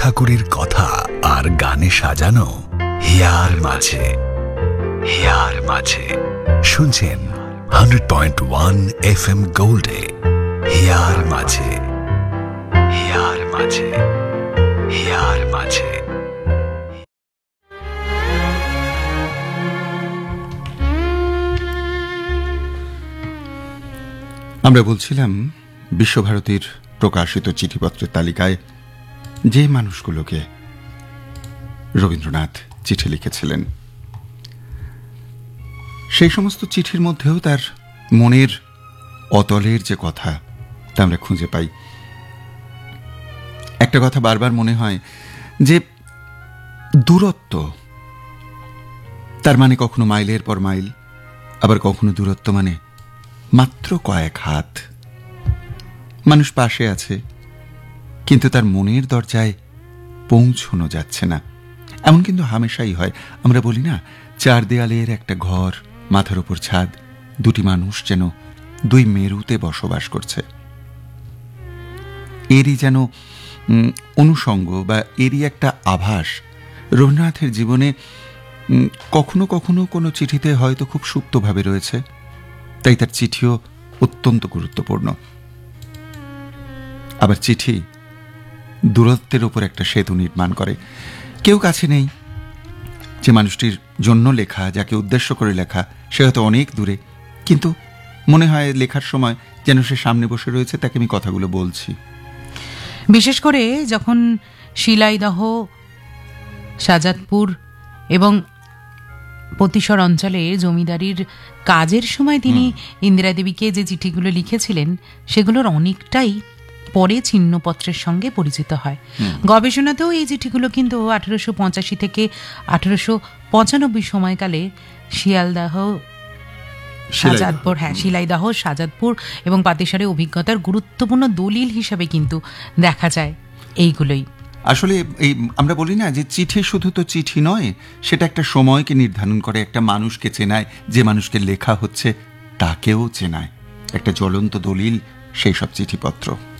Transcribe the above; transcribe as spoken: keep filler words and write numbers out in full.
ঠাকুরের কথা আর গানে সাজানো হিয়ার মাঝে। হিয়ার মাঝে শুনছেন hundred point one F M গোল্ডে here মাঝে। হিয়ার মাঝে, হিয়ার মাঝে। আমরা বলছিলাম বিশ্বভারতীর প্রকাশিত চিঠিপত্রের তালিকায় যে মানুষগুলোকে রবীন্দ্রনাথ চিঠি লিখেছিলেন, সেই সমস্ত চিঠির মধ্যেও তার মনের অতলের যে কথা তা আমরা খুঁজে পাই। একটা কথা বারবার মনে হয় যে দূরত্ব তার মানে কখনো মাইলের পর মাইল, আবার কখনো দূরত্ব মানে মাত্র কয়েক হাত। মানুষ পাশে আছে, কিন্তু তার মনের দরজায় পৌঁছানো যাচ্ছে না। এমন কিন্তু হামেশাই হয়। আমরা বলি না, চার দেয়ালের একটা ঘর, মাথার উপর ছাদ, দুটি মানুষ যেন দুই মেরুতে বসবাস করছে। এরই যেন অনুষঙ্গ বা এরই একটা আভাস রবীন্দ্রনাথের জীবনে কখনো কখনো কোনো চিঠিতে হয়তো খুব সুপ্তভাবে রয়েছে, তাই তার চিঠিও অত্যন্ত গুরুত্বপূর্ণ। আবার চিঠি দূরত্বের উপর একটা সেতু নির্মাণ করে। কেউ কাছে নেই, যে মানুষটির জন্য লেখা, যাকে উদ্দেশ্য করে লেখা, সে হয়তো অনেক দূরে, কিন্তু মনে হয় লেখার সময় যেন সে সামনে বসে রয়েছে, তাকে আমি কথাগুলো বলছি। বিশেষ করে যখন শিলাইদহ, শাহজাদপুর এবং পতিশর অঞ্চলে জমিদারির কাজের সময় তিনি ইন্দিরা দেবীকে যে চিঠিগুলো লিখেছিলেন, সেগুলোর অনেকটাই পরে ছিন্নপত্রের সঙ্গে পরিচিত হয়। গবেষণাতেও এই চিঠিগুলো কিন্তু আঠারোশো পঁচাশি থেকে আঠারোশো পঁচানব্বই সময়কালে শিয়ালদাহ, শাহজাদপুর, হ্যাঁ শিলাইদহ, শাহজাদপুর এবং পাতিসারে অভিজ্ঞতার গুরুত্বপূর্ণ দলিল হিসাবে কিন্তু দেখা যায় এইগুলোই। আসলে এই আমরা বলি না যে চিঠি শুধু তো চিঠি নয়, সেটা একটা সময়কে নির্ধারণ করে, একটা মানুষকে চেনায়, যে মানুষকে লেখা হচ্ছে তাকেও চেনায়। একটা জ্বলন্ত দলিল সেই সব চিঠিপত্র।